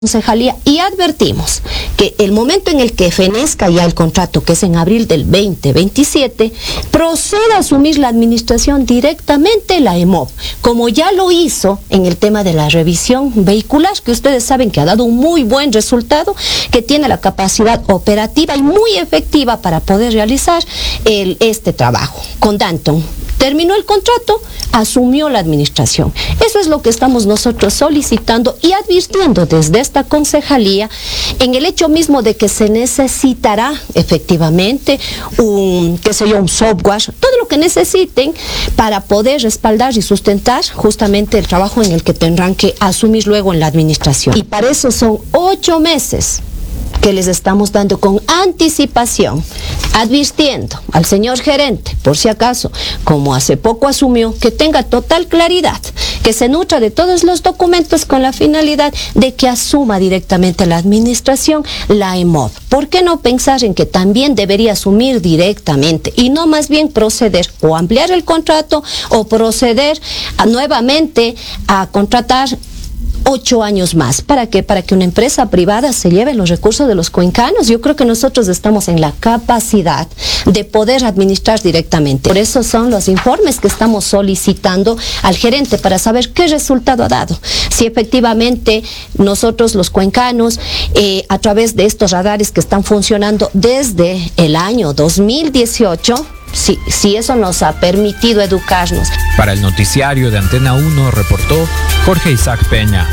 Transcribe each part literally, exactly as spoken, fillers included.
concejalía y advertimos que el momento en el que fenezca ya el contrato, que es en abril del veinte veintisiete, proceda a asumir la administración directamente la E M O V, como ya lo hizo en el tema de la revisión vehicular, que ustedes saben que ha dado un muy buen resultado, que tiene la capacidad operativa y muy efectiva para poder realizar el, este trabajo. Con Danton terminó el contrato, asumió la administración. Eso es lo que estamos nosotros solicitando y advirtiendo desde esta concejalía en el hecho mismo de que se necesitará efectivamente un, qué sé yo, un software, todo lo que necesiten para poder respaldar y sustentar justamente el trabajo en el que tendrán que asumir luego en la administración. Y para eso son ocho meses que les estamos dando con anticipación, advirtiendo al señor gerente, por si acaso, como hace poco asumió, que tenga total claridad, que se nutra de todos los documentos con la finalidad de que asuma directamente la administración, la E M O V. ¿Por qué no pensar en que también debería asumir directamente y no más bien proceder o ampliar el contrato o proceder a, nuevamente a contratar ocho años más? ¿Para qué? Para que una empresa privada se lleve los recursos de los cuencanos. Yo creo que nosotros estamos en la capacidad de poder administrar directamente. Por eso son los informes que estamos solicitando al gerente para saber qué resultado ha dado. Si efectivamente nosotros los cuencanos, eh, a través de estos radares que están funcionando desde el año dos mil dieciocho, Si, si eso nos ha permitido educarnos. Para el noticiario de Antena uno reportó Jorge Isaac Peña.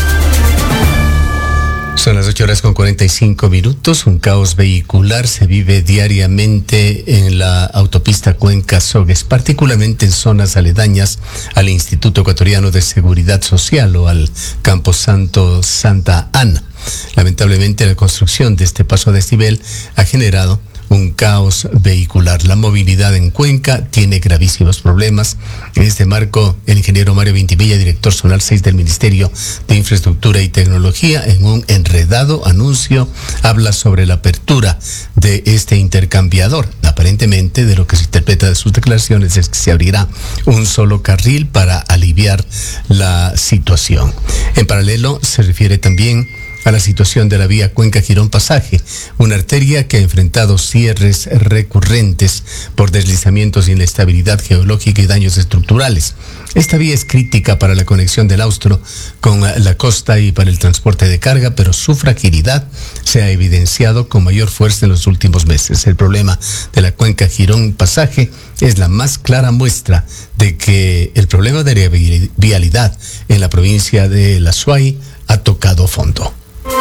Son las ocho horas con cuarenta y cinco minutos. Un caos vehicular se vive diariamente en la autopista Cuenca-Sogues, particularmente en zonas aledañas al Instituto Ecuatoriano de Seguridad Social o al Camposanto Santa Ana. Lamentablemente, la construcción de este paso a desnivel ha generado un caos vehicular. La movilidad en Cuenca tiene gravísimos problemas. En este marco, el ingeniero Mario Vintimilla, director zonal seis del Ministerio de Infraestructura y Tecnología, en un enredado anuncio, habla sobre la apertura de este intercambiador. Aparentemente, de lo que se interpreta de sus declaraciones, es que se abrirá un solo carril para aliviar la situación. En paralelo, se refiere también a la situación de la vía Cuenca-Girón Pasaje, una arteria que ha enfrentado cierres recurrentes por deslizamientos, inestabilidad geológica y daños estructurales. Esta vía es crítica para la conexión del Austro con la costa y para el transporte de carga, pero su fragilidad se ha evidenciado con mayor fuerza en los últimos meses. El problema de la Cuenca-Girón Pasaje es la más clara muestra de que el problema de vialidad en la provincia de La Suay ha tocado fondo.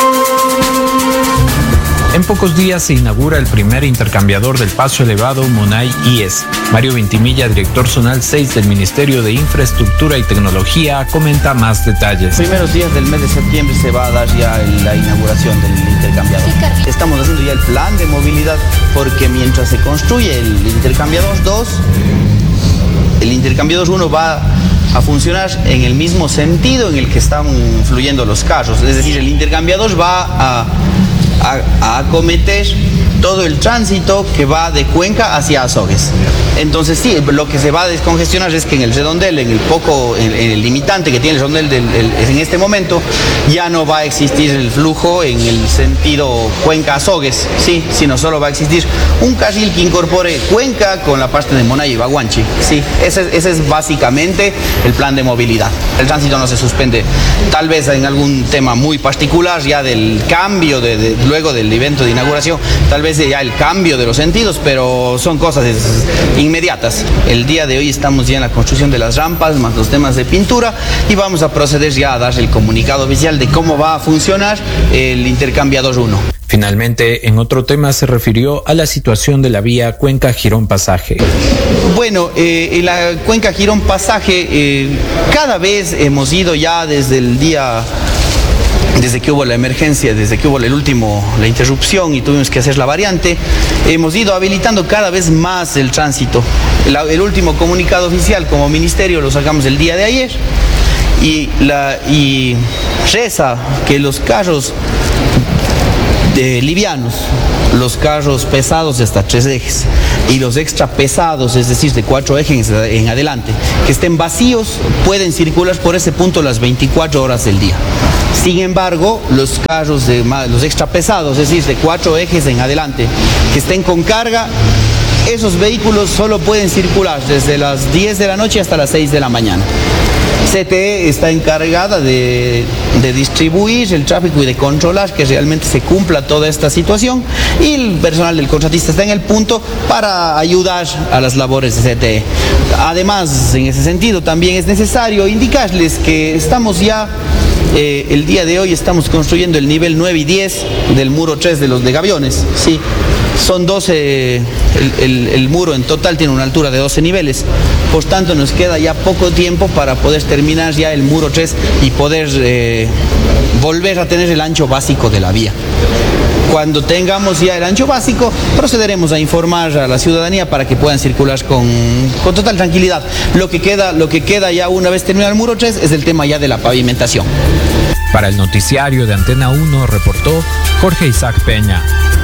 En pocos días se inaugura el primer intercambiador del paso elevado Monay-I E S. Mario Vintimilla, director zonal seis del Ministerio de Infraestructura y Tecnología, comenta más detalles. Primeros días del mes de septiembre se va a dar ya la inauguración del intercambiador. Estamos haciendo ya el plan de movilidad porque mientras se construye el intercambiador dos, el intercambiador uno va a funcionar en el mismo sentido en el que están fluyendo los carros. Es decir, el intercambiador va a, a, a acometer todo el tránsito que va de Cuenca hacia Azogues. Entonces sí, lo que se va a descongestionar es que en el redondel, en el poco, en, en el limitante que tiene el redondel del, el, en este momento, ya no va a existir el flujo en el sentido Cuenca-Azogues, sí, sino solo va a existir un carril que incorpore Cuenca con la parte de Monay y Baguanchi, sí, ese, ese es básicamente el plan de movilidad. El tránsito no se suspende, tal vez en algún tema muy particular ya del cambio, de, de, luego del evento de inauguración, tal vez ya el cambio de los sentidos, pero son cosas inmediatas. El día de hoy estamos ya en la construcción de las rampas, más los temas de pintura, y vamos a proceder ya a dar el comunicado oficial de cómo va a funcionar el intercambiador uno. Finalmente, en otro tema se refirió a la situación de la vía Cuenca-Girón Pasaje. Bueno, eh, en la Cuenca-Girón Pasaje, eh, cada vez hemos ido ya desde el día... Desde que hubo la emergencia, desde que hubo el último, la interrupción y tuvimos que hacer la variante, hemos ido habilitando cada vez más el tránsito. El, el último comunicado oficial como ministerio lo sacamos el día de ayer y, la, y reza que los carros de livianos, los carros pesados de hasta tres ejes y los extra pesados, es decir, de cuatro ejes en adelante, que estén vacíos, pueden circular por ese punto las veinticuatro horas del día. Sin embargo, los carros de los extra pesados, es decir, de cuatro ejes en adelante, que estén con carga, esos vehículos solo pueden circular desde las diez de la noche hasta las seis de la mañana. C T E está encargada de, de distribuir el tráfico y de controlar que realmente se cumpla toda esta situación, y el personal del contratista está en el punto para ayudar a las labores de C T E. Además, en ese sentido, también es necesario indicarles que estamos ya, eh, el día de hoy estamos construyendo el nivel nueve y diez del muro tres de los de Gaviones, ¿sí? Son doce, el, el, el muro en total tiene una altura de doce niveles, por tanto nos queda ya poco tiempo para poder terminar ya el muro tres y poder eh, volver a tener el ancho básico de la vía. Cuando tengamos ya el ancho básico, procederemos a informar a la ciudadanía para que puedan circular con, con total tranquilidad. Lo que queda, lo que queda ya una vez terminado el muro tres es el tema ya de la pavimentación. Para el noticiario de Antena uno reportó Jorge Isaac Peña.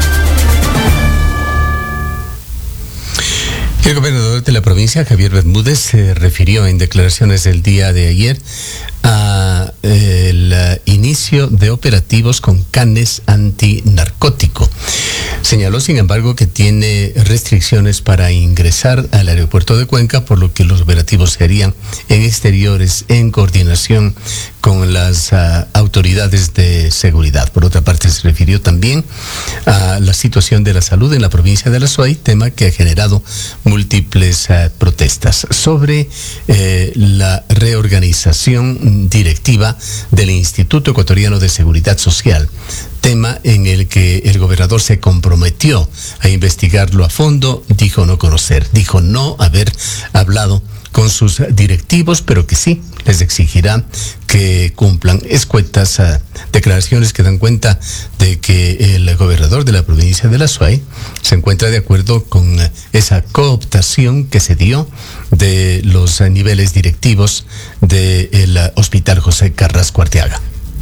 El gobernador de la provincia, Javier Bermúdez, se refirió en declaraciones del día de ayer a eh, el inicio de operativos con canes antinarcótico. Señaló, sin embargo, que tiene restricciones para ingresar al aeropuerto de Cuenca, por lo que los operativos se harían en exteriores en coordinación con las uh, autoridades de seguridad. Por otra parte, se refirió también a la situación de la salud en la provincia de La Suay, tema que ha generado múltiples uh, protestas sobre eh, la reorganización directiva del Instituto Ecuatoriano de Seguridad Social, tema en el que el gobernador se comprometió a investigarlo a fondo. Dijo no conocer, dijo no haber hablado con sus directivos, pero que sí les exigirá que cumplan. Escuetas uh, declaraciones que dan cuenta de que el gobernador de la provincia de La Suay se encuentra de acuerdo con uh, esa cooptación que se dio de los uh, niveles directivos del uh, Hospital José Carrasco Arteaga.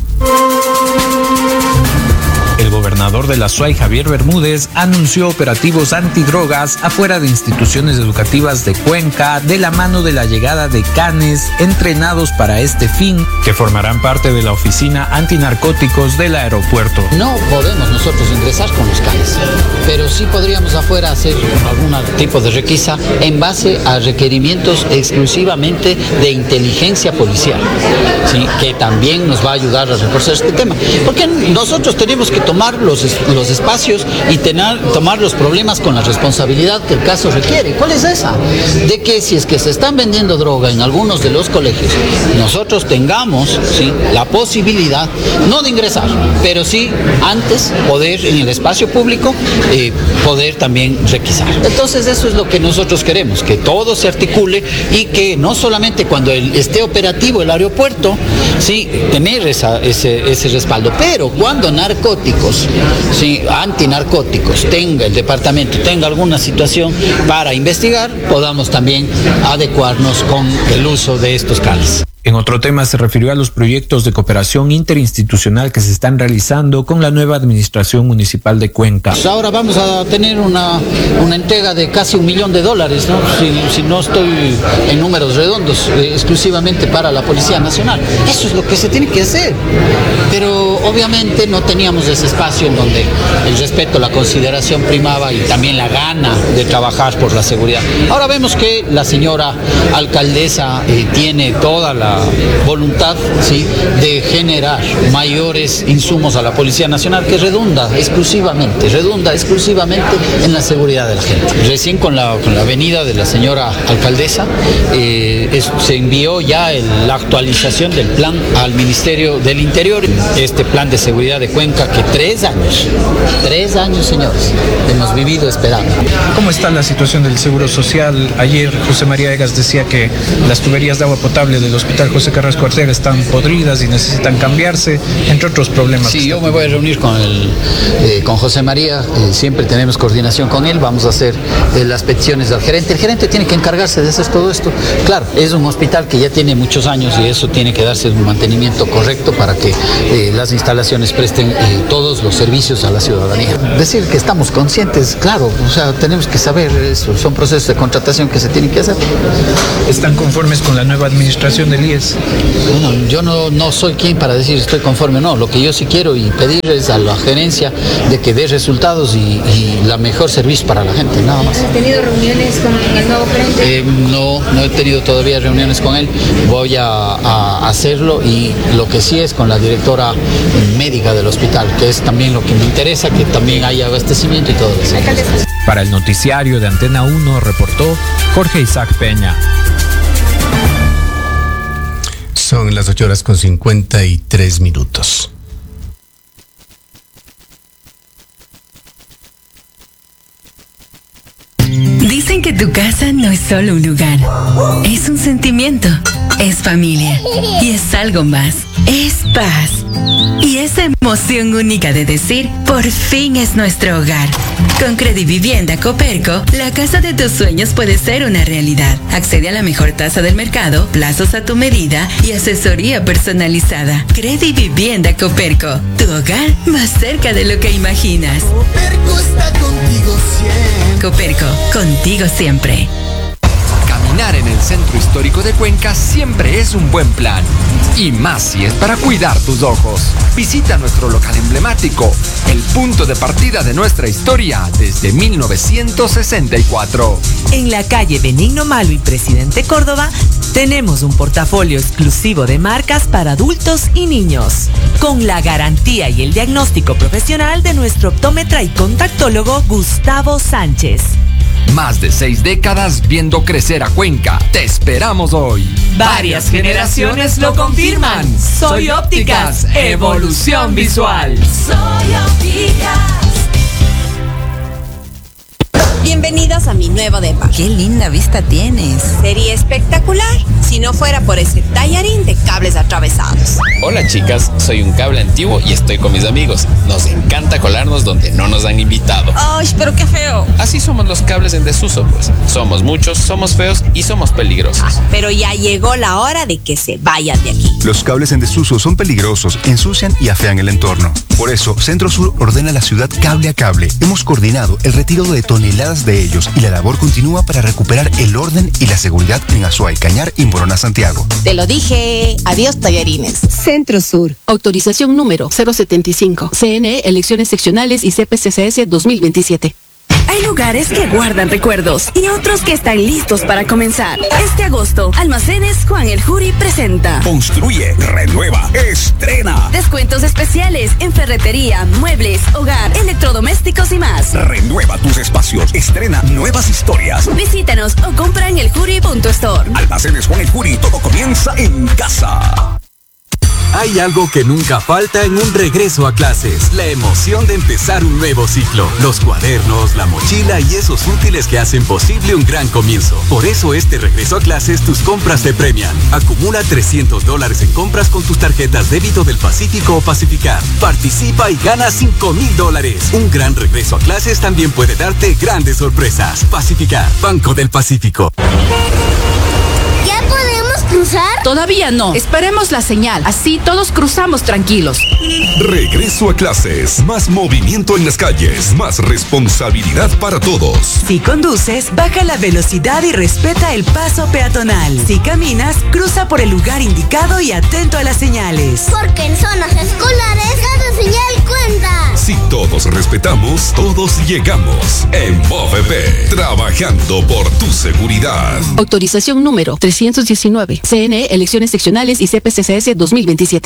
El gobernador de La Suay, Javier Bermúdez, anunció operativos antidrogas afuera de instituciones educativas de Cuenca de la mano de la llegada de canes entrenados para este fin, que formarán parte de la oficina antinarcóticos del aeropuerto. No podemos nosotros ingresar con los canes, pero sí podríamos afuera hacer algún tipo de requisa en base a requerimientos exclusivamente de inteligencia policial, ¿sí? Que también nos va a ayudar a reforzar este tema, porque nosotros tenemos que tomar los, los espacios y tener, tomar los problemas con la responsabilidad que el caso requiere. ¿Cuál es esa? De que si es que se están vendiendo droga en algunos de los colegios, nosotros tengamos, ¿sí?, la posibilidad, no de ingresar, pero sí antes poder en el espacio público eh, poder también requisar. Entonces eso es lo que nosotros queremos, que todo se articule y que no solamente cuando el, esté operativo el aeropuerto, sí, tener esa, ese, ese respaldo, pero cuando narcóticos, sí, antinarcóticos, tenga el departamento, tenga alguna situación para investigar, podamos también adecuarnos con el uso de estos canes. En otro tema se refirió a los proyectos de cooperación interinstitucional que se están realizando con la nueva administración municipal de Cuenca. Pues ahora vamos a tener una, una entrega de casi un millón de dólares, ¿no? Si, si no estoy en números redondos, eh, exclusivamente para la Policía Nacional. Eso es lo que se tiene que hacer. Pero obviamente no teníamos ese espacio en donde el respeto, la consideración primaba y también la gana de trabajar por la seguridad. Ahora vemos que la señora alcaldesa eh, tiene toda la voluntad, ¿sí?, de generar mayores insumos a la Policía Nacional, que redunda exclusivamente, redunda exclusivamente en la seguridad de la gente. Recién con la, con la venida de la señora alcaldesa eh, es, se envió ya el, la actualización del plan al Ministerio del Interior, este plan de seguridad de Cuenca que tres años, tres años, señores, hemos vivido esperando. ¿Cómo está la situación del Seguro Social? Ayer José María Egas decía que las tuberías de agua potable del Hospital Hospital José Carrasco Arteaga están podridas y necesitan cambiarse, entre otros problemas. Sí, yo me voy a reunir con, el, eh, con José María, eh, siempre tenemos coordinación con él, vamos a hacer eh, las peticiones al gerente. El gerente tiene que encargarse de hacer todo esto. Claro, es un hospital que ya tiene muchos años y eso tiene que darse un mantenimiento correcto para que eh, las instalaciones presten eh, todos los servicios a la ciudadanía. Decir que estamos conscientes, claro, o sea, tenemos que saber eso, son procesos de contratación que se tienen que hacer. ¿Están conformes con la nueva administración del I E S? Bueno, yo no, no soy quien para decir estoy conforme o no. Lo que yo sí quiero y pedir es a la gerencia de que dé resultados y, y la mejor servicio para la gente, nada más. ¿Has tenido reuniones con el nuevo gerente? Eh, no, no he tenido todavía reuniones con él. Voy a, a hacerlo y lo que sí es con la directora médica del hospital, que es también lo que me interesa, que también haya abastecimiento y todo eso. Para el noticiario de Antena uno reportó Jorge Isaac Peña. Son las ocho horas con cincuenta y tres minutos. Dicen que tu casa no es solo un lugar, es un sentimiento, es familia y es algo más, es paz. Y esa emoción única de decir, por fin es nuestro hogar. Con Credivivienda Coperco, la casa de tus sueños puede ser una realidad. Accede a la mejor tasa del mercado, plazos a tu medida y asesoría personalizada. Credivivienda Coperco, tu hogar más cerca de lo que imaginas. Coperco está contigo siempre. Coperco, contigo siempre. Caminar en el centro histórico de Cuenca siempre es un buen plan. Y más si es para cuidar tus ojos. Visita nuestro local emblemático, el punto de partida de nuestra historia desde mil novecientos sesenta y cuatro. En la calle Benigno Malo y Presidente Córdoba, tenemos un portafolio exclusivo de marcas para adultos y niños, con la garantía y el diagnóstico profesional de nuestro optómetra y contactólogo Gustavo Sánchez. Más de seis décadas viendo crecer a Cuenca. Te esperamos hoy. Varias generaciones lo confirman. Soy Ópticas, evolución visual. Soy Ópticas. Bienvenidas a mi nuevo depa. Qué linda vista tienes. Sería espectacular si no fuera por ese tallarín de cables atravesados. Hola chicas, soy un cable antiguo y estoy con mis amigos. Nos encanta colarnos donde no nos han invitado. ¡Ay, pero qué feo! Así somos los cables en desuso, pues. Somos muchos, somos feos y somos peligrosos. Ah, pero ya llegó la hora de que se vayan de aquí. Los cables en desuso son peligrosos, ensucian y afean el entorno. Por eso, Centro Sur ordena a la ciudad cable a cable. Hemos coordinado el retiro de toneladas de ellos y la labor continúa para recuperar el orden y la seguridad en Azuay, Cañar y Morona, Santiago. Te lo dije. Adiós, tallarines. Centro Sur. Autorización número cero setenta y cinco. C N E, elecciones seccionales y C P C C S dos mil veintisiete. Hay lugares que guardan recuerdos y otros que están listos para comenzar. Este agosto, Almacenes Juan el Juri presenta Construye, renueva, estrena. Descuentos especiales en ferretería, muebles, hogar, electrodomésticos y más. Renueva tus espacios, estrena nuevas historias. Visítanos o compra en el juri punto store. Almacenes Juan el Juri, todo comienza en casa. Hay algo que nunca falta en un regreso a clases, la emoción de empezar un nuevo ciclo, los cuadernos, la mochila y esos útiles que hacen posible un gran comienzo. Por eso este regreso a clases tus compras te premian. Acumula trescientos dólares en compras con tus tarjetas débito del Pacífico o Pacificar. Participa y gana cinco mil dólares. Un gran regreso a clases también puede darte grandes sorpresas. Pacificar, Banco del Pacífico. ¿Ya podemos cruzar? Todavía no. Esperemos la señal. Así todos cruzamos tranquilos. Regreso a clases. Más movimiento en las calles. Más responsabilidad para todos. Si conduces, baja la velocidad y respeta el paso peatonal. Si caminas, cruza por el lugar indicado y atento a las señales. Porque en zonas escolares cada señal cuenta. Si todos respetamos, todos llegamos. En B O V P, trabajando por tu seguridad. Autorización número trescientos diecinueve. C N E, elecciones seccionales y C P C C S dos mil veintisiete.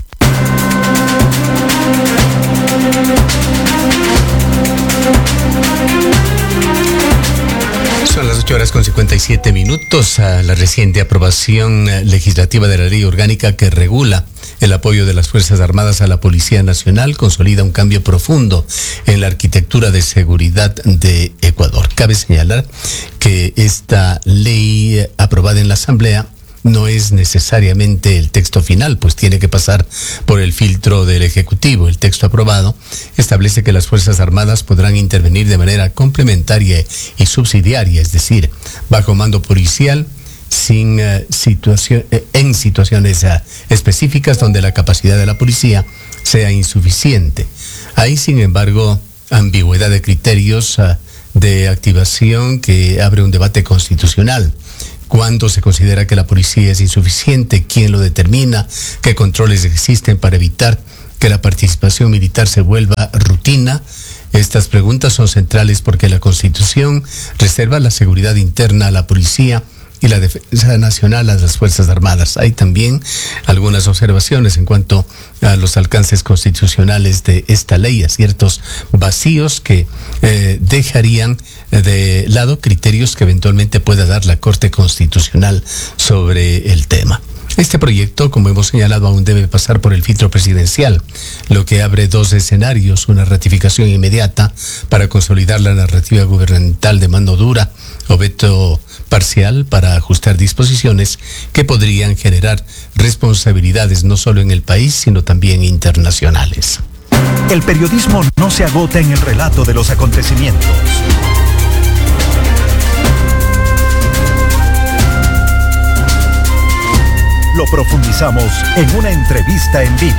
Son las ocho horas con cincuenta y siete minutos a la reciente aprobación legislativa de la ley orgánica que regula el apoyo de las Fuerzas Armadas a la Policía Nacional consolida un cambio profundo en la arquitectura de seguridad de Ecuador. Cabe señalar que esta ley aprobada en la Asamblea no es necesariamente el texto final, pues tiene que pasar por el filtro del Ejecutivo. El texto aprobado establece que las Fuerzas Armadas podrán intervenir de manera complementaria y subsidiaria, es decir, bajo mando policial, sin uh, situación, eh, en situaciones uh, específicas donde la capacidad de la policía sea insuficiente. Hay, sin embargo, ambigüedad de criterios uh, de activación que abre un debate constitucional. ¿Cuándo se considera que la policía es insuficiente? ¿Quién lo determina? ¿Qué controles existen para evitar que la participación militar se vuelva rutina? Estas preguntas son centrales porque la Constitución reserva la seguridad interna a la policía y la defensa nacional a las Fuerzas Armadas. Hay también algunas observaciones en cuanto a los alcances constitucionales de esta ley, a ciertos vacíos que eh, dejarían de lado criterios que eventualmente pueda dar la Corte Constitucional sobre el tema. Este proyecto, como hemos señalado, aún debe pasar por el filtro presidencial, lo que abre dos escenarios: una ratificación inmediata para consolidar la narrativa gubernamental de mano dura o veto parcial para ajustar disposiciones que podrían generar responsabilidades no solo en el país, sino también internacionales. El periodismo no se agota en el relato de los acontecimientos. Lo profundizamos en una entrevista en vivo.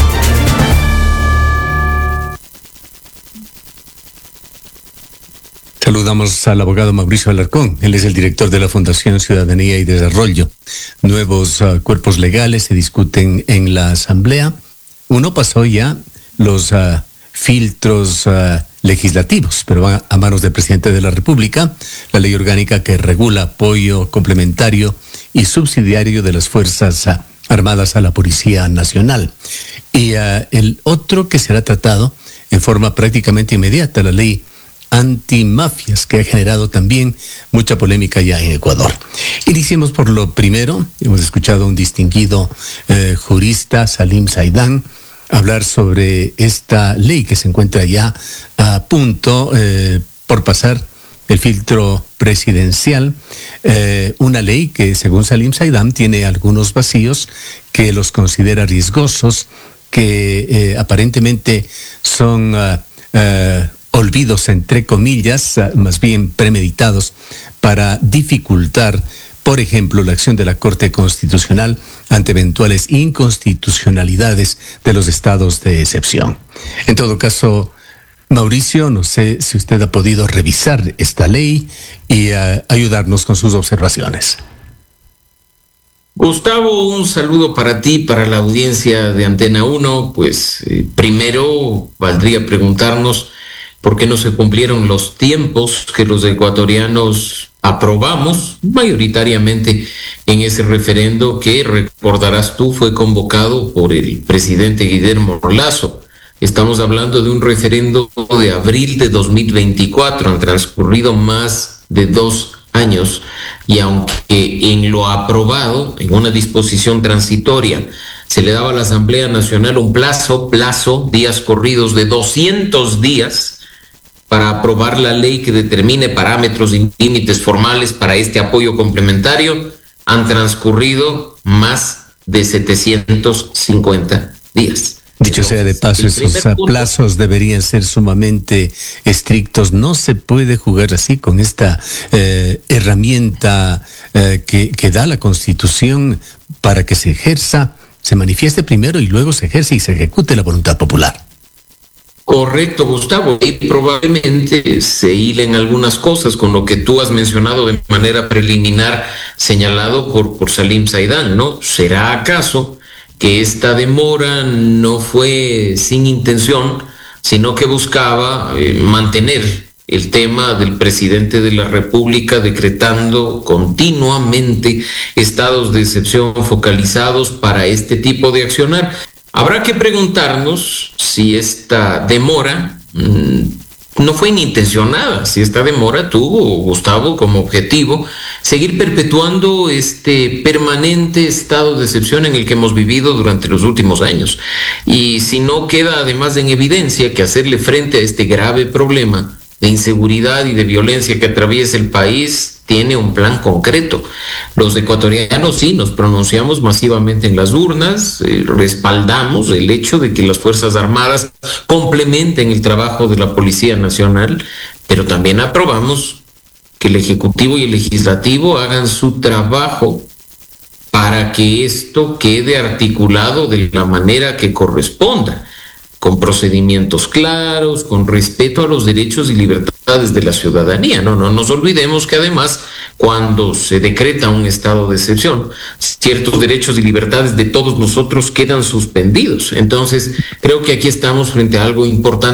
Saludamos al abogado Mauricio Alarcón. Él es el director de la Fundación Ciudadanía y Desarrollo. Nuevos uh, cuerpos legales se discuten en la Asamblea. Uno pasó ya los uh, filtros uh, legislativos, pero va a manos del presidente de la República, la ley orgánica que regula apoyo complementario y subsidiario de las Fuerzas uh, Armadas a la Policía Nacional. Y uh, el otro que será tratado en forma prácticamente inmediata, la ley antimafias, que ha generado también mucha polémica ya en Ecuador. Iniciemos por lo primero. Hemos escuchado a un distinguido eh, jurista, Salim Saidán, hablar sobre esta ley que se encuentra ya a punto eh, por pasar el filtro presidencial, eh, una ley que, según Salim Saidán, tiene algunos vacíos que los considera riesgosos, que eh, aparentemente son uh, uh, olvidos, entre comillas, uh, más bien premeditados, para dificultar, por ejemplo, la acción de la Corte Constitucional ante eventuales inconstitucionalidades de los estados de excepción. En todo caso, Mauricio, no sé si usted ha podido revisar esta ley y uh, ayudarnos con sus observaciones. Gustavo, un saludo para ti, para la audiencia de Antena uno. Pues eh, primero valdría preguntarnos por qué no se cumplieron los tiempos que los ecuatorianos aprobamos mayoritariamente en ese referendo que, recordarás tú, fue convocado por el presidente Guillermo Lasso. Estamos hablando de un referendo de abril de dos mil veinticuatro, han transcurrido más de dos años, y aunque en lo aprobado, en una disposición transitoria, se le daba a la Asamblea Nacional un plazo, plazo, días corridos de doscientos días, para aprobar la ley que determine parámetros y límites formales para este apoyo complementario, han transcurrido más de setecientos cincuenta días. Dicho sea de paso, esos plazos deberían ser sumamente estrictos. No se puede jugar así con esta eh, herramienta eh, que, que da la Constitución para que se ejerza, se manifieste primero y luego se ejerce y se ejecute la voluntad popular. Correcto, Gustavo, y probablemente se hilen algunas cosas con lo que tú has mencionado de manera preliminar, señalado por, por Salim Saidán, ¿no? ¿Será acaso que esta demora no fue sin intención, sino que buscaba eh, mantener el tema del presidente de la República decretando continuamente estados de excepción focalizados para este tipo de accionar? Habrá que preguntarnos si esta demora mmm, no fue inintencionada, si esta demora tuvo, Gustavo, como objetivo seguir perpetuando este permanente estado de excepción en el que hemos vivido durante los últimos años. Y si no queda además en evidencia que hacerle frente a este grave problema de inseguridad y de violencia que atraviesa el país tiene un plan concreto. Los ecuatorianos sí nos pronunciamos masivamente en las urnas, eh, respaldamos el hecho de que las Fuerzas Armadas complementen el trabajo de la Policía Nacional, pero también aprobamos que el Ejecutivo y el Legislativo hagan su trabajo para que esto quede articulado de la manera que corresponda, con procedimientos claros, con respeto a los derechos y libertades de la ciudadanía. No, no nos olvidemos que además, cuando se decreta un estado de excepción, ciertos derechos y libertades de todos nosotros quedan suspendidos. Entonces, creo que aquí estamos frente a algo importante